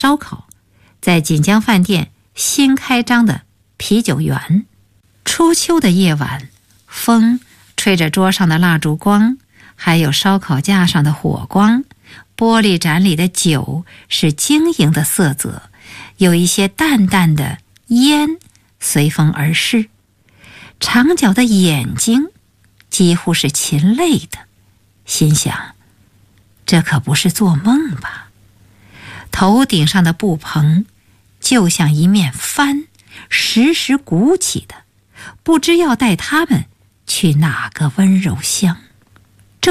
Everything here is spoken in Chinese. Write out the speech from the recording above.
烧烤，在锦江饭店新开张的啤酒园。初秋的夜晚，风吹着桌上的蜡烛光，还有烧烤架上的火光，玻璃盏里的酒是晶莹的色泽，有一些淡淡的烟随风而逝。长角的眼睛几乎是噙泪的，心想，这可不是做梦吧？头顶上的布棚就像一面帆，时时鼓起的，不知要带他们去哪个温柔乡。